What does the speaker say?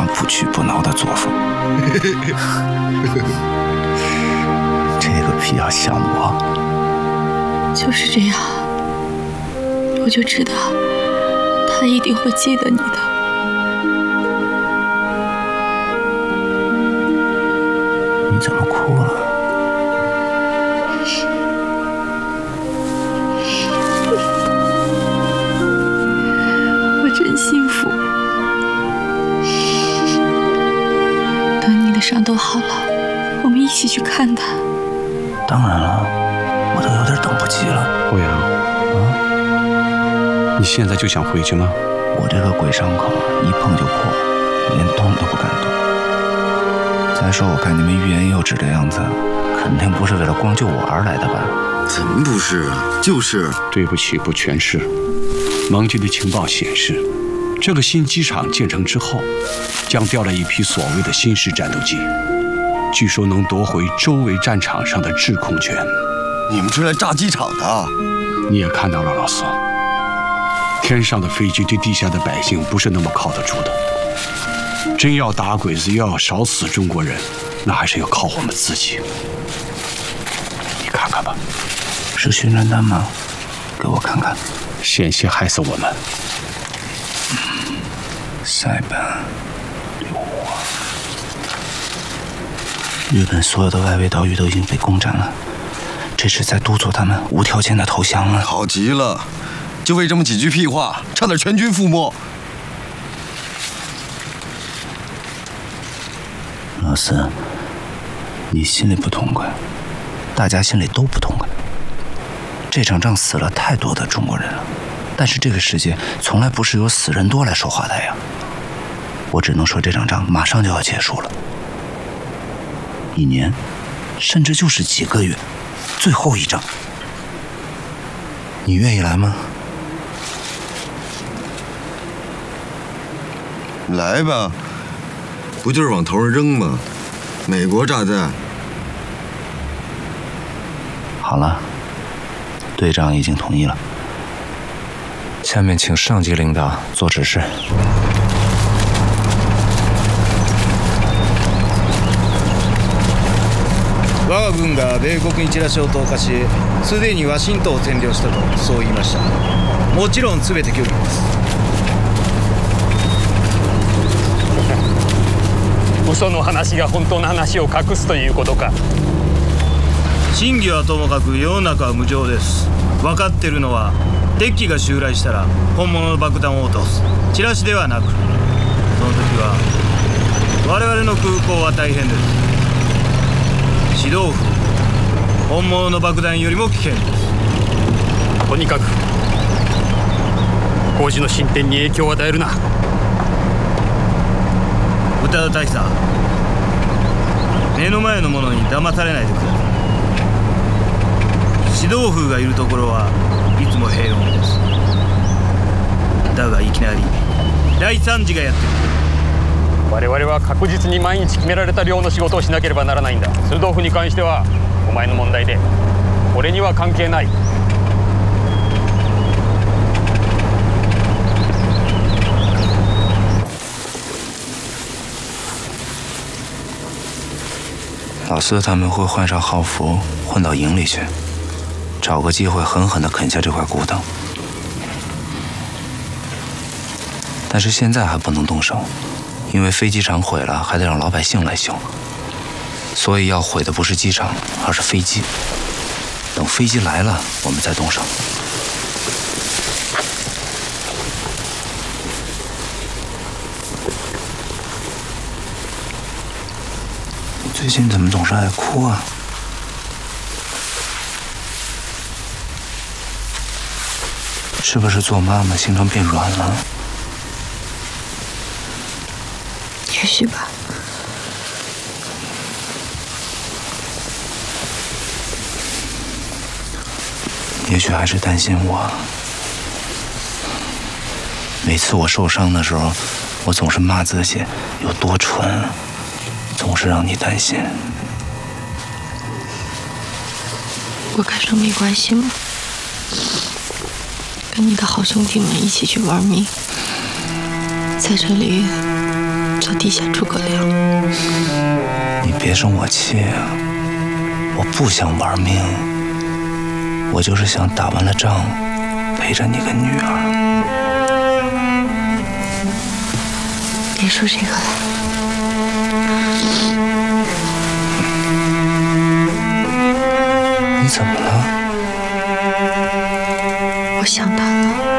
不屈不挠的作风。这个皮要像我， 就是这样，我就知道他一定会记得你的。 你怎么哭了？ 我真幸福。等你的伤都好了，我们一起去看他。 当然了，我都有点等不及了。 欧阳，你现在就想回去吗？ 我这个鬼伤口一碰就破，连动都不敢动。再说，我看你们欲言又止的样子，肯定不是为了光救我而来的吧？ 怎么不是啊？就是。 对不起，不全是。盟军的情报显示，这个新机场建成之后，将调来一批所谓的新式战斗机，据说能夺回周围战场上的制空权。 你们是来炸机场的？ 你也看到了，老四，天上的飞机对地下的百姓不是那么靠得住的。真要打鬼子，又要少死中国人，那还是要靠我们自己。你看看吧， 是宣传单吗？给我看看。 险些害死我们。 塞班、留我。日本所有的外围岛屿都已经被攻占了，这是在督促他们无条件的投降了。 好极了，就为这么几句屁话，差点全军覆没。 老四，你心里不痛快，大家心里都不痛快。这场仗死了太多的中国人了，但是这个世界从来不是由死人多来说话的呀。我只能说这场仗马上就要结束了，1年，甚至就是几个月，最后一仗。你愿意来吗？ 来吧，不就是往头上扔吗？美国炸弹。 好了，队长已经同意了。下面请上级领导做指示。 我が軍が米国にチラシを投下し、すでにワシントンを占領したとそう言いました。もちろん全て虚偽です。 嘘の話が本当の話を隠すということか。 真偽はともかく世の中は無常です。分かってるのは敵機が襲来したら本物の爆弾を落とす、チラシではなく、その時は我々の空港は大変です。指導府、本物の爆弾よりも危険です。 とにかく工事の進展に影響を与えるな。 宇多田大佐、目の前のものに騙されないでください。指導府がいるところはいつも平穏です。だがいきなり大惨事がやってくる。 我々は確実に毎日決められた量の仕事をしなければならないんだ。須藤府に関してはお前の問題で、俺には関係ない。 老四他们会换上号服，混到营里去，找个机会狠狠地啃下这块骨头。但是现在还不能动手，因为飞机场毁了，还得让老百姓来修，所以要毁的不是机场，而是飞机。等飞机来了，我们再动手。你最近怎么总是爱哭啊？是不是做妈妈心肠变软了？ 也许吧。 也许还是担心我。每次我受伤的时候，我总是骂自己有多蠢，总是让你担心。 我敢说没关系吗？跟你的好兄弟们一起去玩命，在这里做地下诸葛亮。 你别生我气啊！我不想玩命，我就是想打完了仗，陪着你跟女儿。 别说这个了， 你怎么了？ 我想他了。